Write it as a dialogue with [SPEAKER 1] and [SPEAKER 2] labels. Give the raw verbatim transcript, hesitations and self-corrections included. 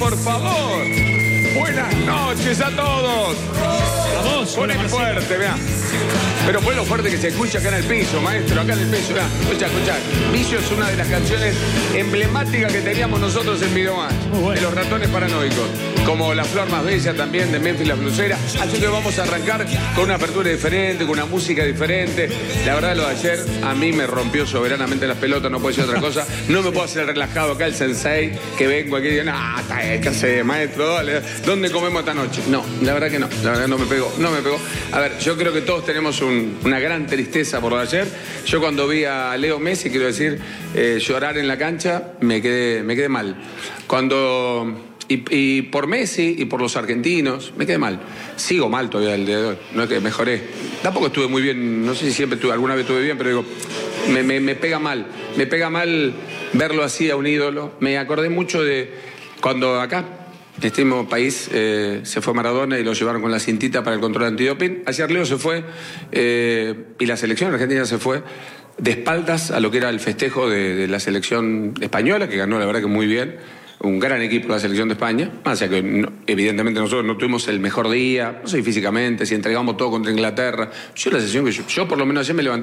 [SPEAKER 1] por favor. Buenas noches a todos.
[SPEAKER 2] Vamos,
[SPEAKER 1] Poné fuerte, vea. Pero fue lo fuerte que se escucha acá en el piso, maestro, acá en el piso, vea. Escucha, escucha. Vicio es una de las canciones emblemáticas que teníamos nosotros en Videomatch,
[SPEAKER 2] bueno.
[SPEAKER 1] de los Ratones Paranoicos. Como La Flor Más Bella también, de Memphis La Blusera. Así que vamos a arrancar con una apertura diferente, con una música diferente. La verdad, lo de ayer a mí me rompió soberanamente las pelotas, no puede ser otra cosa. No me puedo hacer el relajado acá, el sensei, que vengo aquí y digo, no, está bien, ¿qué hace, maestro? Dale, ¿dónde comemos esta noche? No, la verdad que no, la verdad no me pegó, no me pegó. A ver, yo creo que todos tenemos un, una gran tristeza por lo de ayer. Yo cuando vi a Leo Messi, quiero decir, eh, llorar en la cancha, me quedé, me quedé mal. Cuando... Y, y por Messi y por los argentinos, me quedé mal. Sigo mal todavía el día de hoy, no es que mejoré. Tampoco estuve muy bien, no sé si siempre estuve, alguna vez estuve bien, pero digo, me, me, me pega mal. Me pega mal verlo así a un ídolo. Me acordé mucho de cuando acá, en este mismo país, eh, se fue Maradona y lo llevaron con la cintita para el control antidoping. Ayer Leo se fue eh, y la selección argentina se fue de espaldas a lo que era el festejo de, de la selección española, que ganó la verdad que muy bien. Un gran equipo de la selección de España, más allá que no, evidentemente nosotros no tuvimos el mejor día, no sé, físicamente, si entregamos todo contra Inglaterra. Yo la sesión que yo, yo por lo menos ayer me levanté